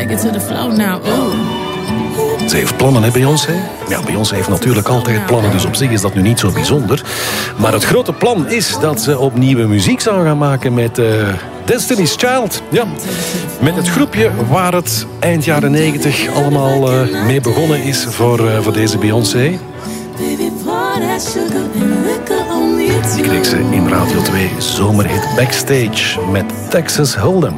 it to the flow now. Ooh. Ze heeft plannen, hè, Beyoncé? Ja, Beyoncé heeft natuurlijk altijd plannen, dus op zich is dat nu niet zo bijzonder. Maar het grote plan is dat ze opnieuw muziek zou gaan maken met Destiny's Child. Ja, met het groepje waar het eind jaren 90 allemaal mee begonnen is voor deze Beyoncé. Die kreeg ze in Radio 2 zomerhit Backstage met Texas Hold'em.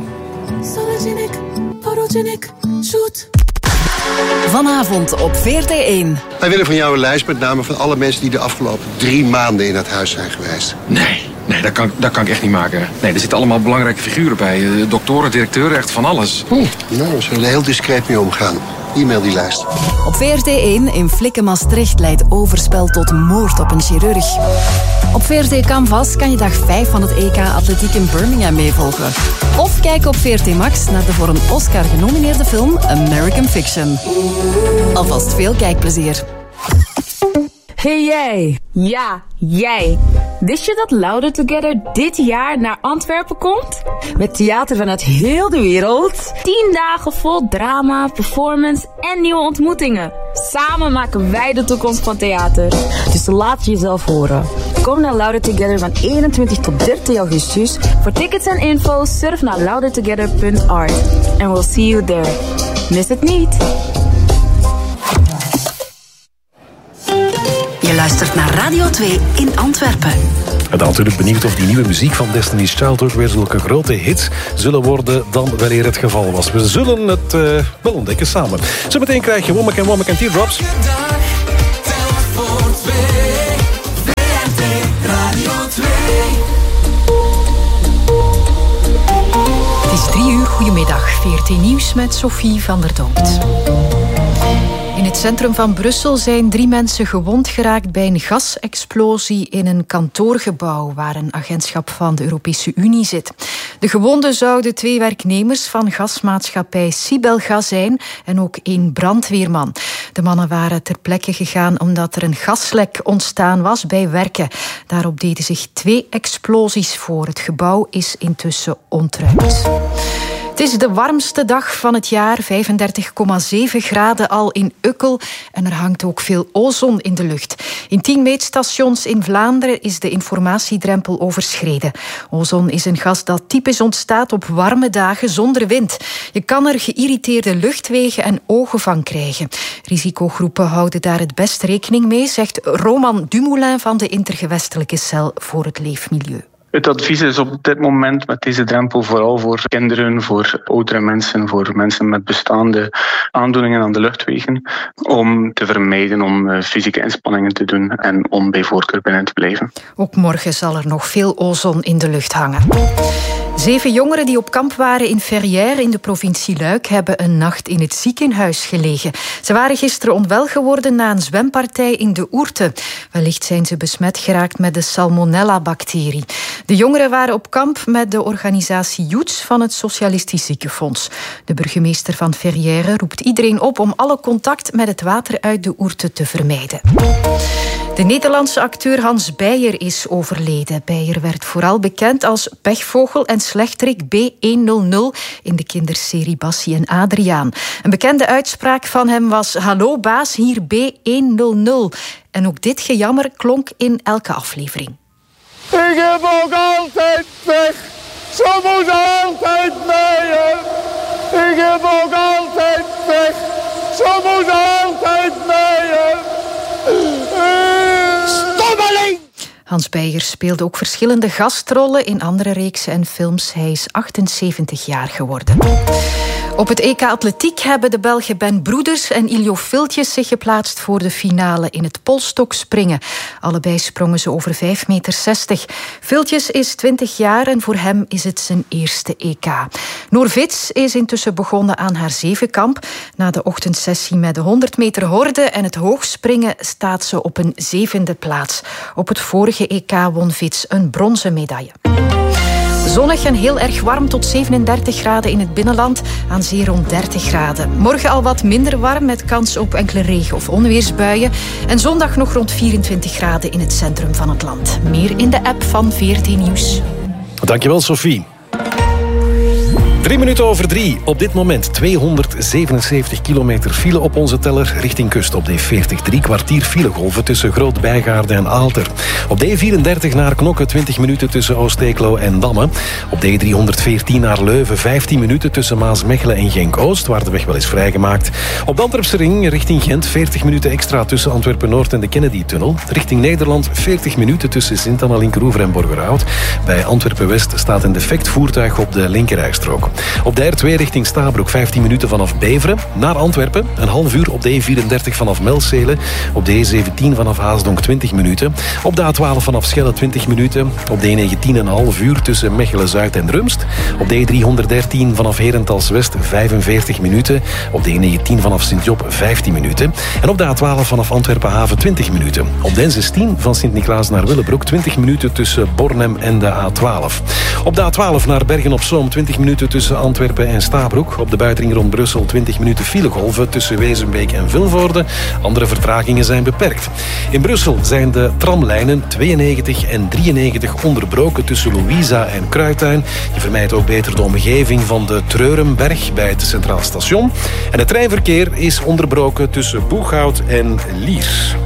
Vanavond op VRT1. Wij willen van jou een lijst met namen van alle mensen die de afgelopen 3 maanden in het huis zijn geweest. Nee, dat kan ik echt niet maken. Nee, er zitten allemaal belangrijke figuren bij. Doktoren, directeuren, echt van alles. Nou, we zullen er heel discreet mee omgaan. E-mail die lijst. Op VRT1 in Flikken Maastricht leidt overspel tot moord op een chirurg. Op VRT Canvas kan je dag 5 van het EK Atletiek in Birmingham meevolgen. Of kijk op VRT Max naar de voor een Oscar genomineerde film American Fiction. Alvast veel kijkplezier. Hey jij! Ja, jij! Wist je dat Louder Together dit jaar naar Antwerpen komt? Met theater vanuit heel de wereld. 10 dagen vol drama, performance en nieuwe ontmoetingen. Samen maken wij de toekomst van theater. Dus laat jezelf horen. Kom naar Louder Together van 21 tot 30 augustus. Voor tickets en info surf naar loudertogether.art. And we'll see you there. Mis het niet! Je luistert naar Radio 2 in Antwerpen. Ik ben natuurlijk benieuwd of die nieuwe muziek van Destiny's Child ook weer zulke grote hits zullen worden dan weleer het geval was. We zullen het wel ontdekken samen. Zometeen krijg je Womack en Teardrops. Het is 3 uur, goedemiddag. VRT Nieuws met Sophie van der Donkt. In het centrum van Brussel zijn 3 mensen gewond geraakt bij een gasexplosie in een kantoorgebouw waar een agentschap van de Europese Unie zit. De gewonden zouden 2 werknemers van gasmaatschappij Sibelgas zijn en ook 1 brandweerman. De mannen waren ter plekke gegaan omdat er een gaslek ontstaan was bij werken. Daarop deden zich 2 explosies voor. Het gebouw is intussen ontruimd. Het is de warmste dag van het jaar, 35,7 graden al in Ukkel. En er hangt ook veel ozon in de lucht. In 10 meetstations in Vlaanderen is de informatiedrempel overschreden. Ozon is een gas dat typisch ontstaat op warme dagen zonder wind. Je kan er geïrriteerde luchtwegen en ogen van krijgen. Risicogroepen houden daar het best rekening mee, zegt Roman Dumoulin van de Intergewestelijke Cel voor het Leefmilieu. Het advies is op dit moment met deze drempel vooral voor kinderen, voor oudere mensen, voor mensen met bestaande aandoeningen aan de luchtwegen, om te vermijden om fysieke inspanningen te doen en om bij voorkeur binnen te blijven. Ook morgen zal er nog veel ozon in de lucht hangen. 7 jongeren die op kamp waren in Verrières in de provincie Luik hebben een nacht in het ziekenhuis gelegen. Ze waren gisteren onwel geworden na een zwempartij in de Ourthe. Wellicht zijn ze besmet geraakt met de Salmonella-bacterie. De jongeren waren op kamp met de organisatie Youths van het Socialistisch Ziekenfonds. De burgemeester van Verrières roept iedereen op om alle contact met het water uit de Ourthe te vermijden. De Nederlandse acteur Hans Beyer is overleden. Beyer werd vooral bekend als pechvogel en slechterik B100 in de kinderserie Bassie en Adriaan. Een bekende uitspraak van hem was: "Hallo baas, hier B100. En ook dit gejammer klonk in elke aflevering. Ik heb ook altijd pech, zo moet altijd meeën. Ik heb ook altijd pech, zo moet altijd meeën. Stommeling! Hans Beyer speelde ook verschillende gastrollen in andere reeksen en films. Hij is 78 jaar geworden. Op het EK Atletiek hebben de Belgen Ben Broeders en Iljo Filtjes zich geplaatst voor de finale in het polstokspringen. Allebei sprongen ze over 5,60 meter. Filtjes is 20 jaar en voor hem is het zijn eerste EK. Noor Vits is intussen begonnen aan haar zevenkamp. Na de ochtendsessie met de 100 meter horde en het hoogspringen staat ze op een 7e plaats. Op het vorige EK won Vits een bronzen medaille. Zonnig en heel erg warm tot 37 graden in het binnenland, aan zee rond 30 graden. Morgen al wat minder warm met kans op enkele regen- of onweersbuien. En zondag nog rond 24 graden in het centrum van het land. Meer in de app van VRT Nieuws. Dankjewel, Sophie. 3 minuten over 3. Op dit moment 277 kilometer file op onze teller richting kust. Op de E40 3 kwartier filegolven tussen Groot-Bijgaarde en Aalter. Op de E34 naar Knokke 20 minuten tussen Oost-Eeklo en Damme. Op de E314 naar Leuven 15 minuten tussen Maasmechelen en Genk-Oost, waar de weg wel is vrijgemaakt. Op de Antwerpse ring richting Gent 40 minuten extra tussen Antwerpen-Noord en de Kennedy-tunnel. Richting Nederland 40 minuten tussen Sint-Anna, Linkeroever en Borgerhout. Bij Antwerpen-West staat een defect voertuig op de linkerrijstrook. Op de R2 richting Stabroek 15 minuten vanaf Beveren. Naar Antwerpen een half uur op de E34 vanaf Melcelen. Op de E17 vanaf Haasdonk 20 minuten. Op de A12 vanaf Schelle 20 minuten. Op de E19 een half uur tussen Mechelen-Zuid en Rumst. Op de E313 vanaf Herentals-West 45 minuten. Op de E19 vanaf Sint-Job 15 minuten. En op de A12 vanaf Antwerpen-Haven 20 minuten. Op de N16 van Sint-Niklaas naar Willebroek 20 minuten tussen Bornem en de A12. Op de A12 naar Bergen-op-Zoom 20 minuten tussen Antwerpen en Stabroek. Op de buitenring rond Brussel 20 minuten filegolven tussen Wezenbeek en Vilvoorde. Andere vertragingen zijn beperkt. In Brussel zijn de tramlijnen 92 en 93 onderbroken tussen Louisa en Kruituin. Je vermijdt ook beter de omgeving van de Treurenberg bij het Centraal Station. En het treinverkeer is onderbroken tussen Boeghout en Lier.